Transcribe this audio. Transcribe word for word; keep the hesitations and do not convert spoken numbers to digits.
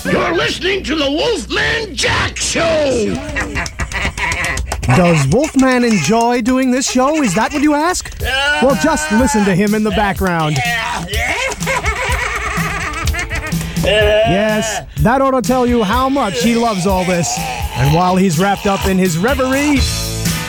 You're listening to the Wolfman Jack Show! Does Wolfman enjoy doing this show? Is that what you ask? Well, just listen to him in the background. Yes, that ought to tell you how much he loves all this. And while he's wrapped up in his reverie,